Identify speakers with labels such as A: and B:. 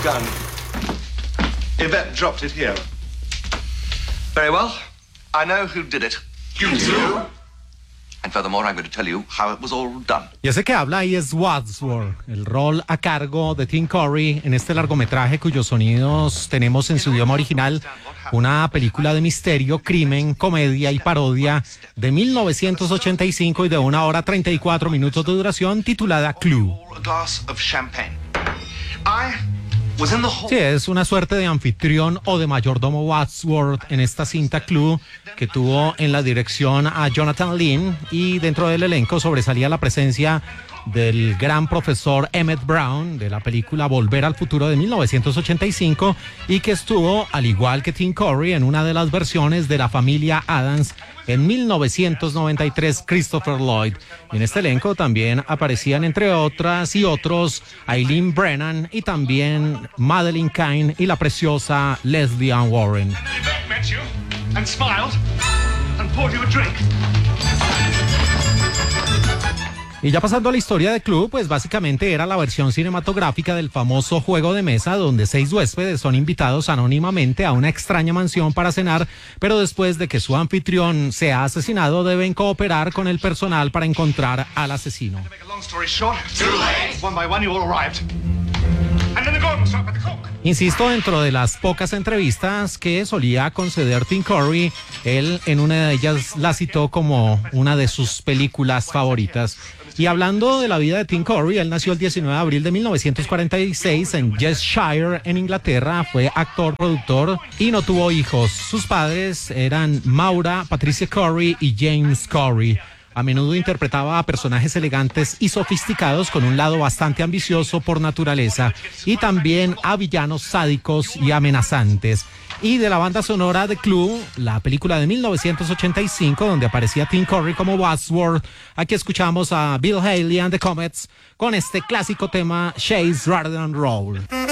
A: gun. Yvette dropped it here. Very well. I know who did it.
B: You do?
A: And furthermore, I'm going to tell you how it was all done.
C: Y ese que habla ahí es Wadsworth, el rol a cargo de Tim Curry en este largometraje cuyos sonidos tenemos en su idioma original, una película de misterio, crimen, comedia y parodia de 1985 y de 1 hora 34 minutos de duración, titulada Clue.
A: A glass of champagne. I was in the hall.
C: Sí, es una suerte de anfitrión o de mayordomo Wadsworth en esta cinta Clue, que tuvo en la dirección a Jonathan Lynn, y dentro del elenco sobresalía la presencia del gran profesor Emmett Brown de la película Volver al Futuro de 1985, y que estuvo, al igual que Tim Curry, en una de las versiones de La Familia Addams en 1993, Christopher Lloyd. Y en este elenco también aparecían, entre otras y otros, Eileen Brennan y también Madeline Kahn y la preciosa Leslie Ann Warren.
B: Yvette met you and smiled and poured you a drink.
C: Y ya pasando a la historia de Clue, pues básicamente era la versión cinematográfica del famoso juego de mesa donde 6 huéspedes son invitados anónimamente a una extraña mansión para cenar, pero después de que su anfitrión sea asesinado deben cooperar con el personal para encontrar al asesino.
B: To make a long story short, too late. One by one you all arrived. And then the Gordon was struck by the cook.
C: Insisto, dentro de las pocas entrevistas que solía conceder Tim Curry, él en una de ellas la citó como una de sus películas favoritas. Y hablando de la vida de Tim Curry, él nació el 19 de abril de 1946 en Cheshire, en Inglaterra. Fue actor, productor y no tuvo hijos. Sus padres eran Maura Patricia Curry y James Curry. A menudo interpretaba a personajes elegantes y sofisticados con un lado bastante ambicioso por naturaleza, y también a villanos sádicos y amenazantes. Y de la banda sonora de Clue, la película de 1985 donde aparecía Tim Curry como Wadsworth, aquí escuchamos a Bill Haley and the Comets con este clásico tema Chase Rather Than Roll.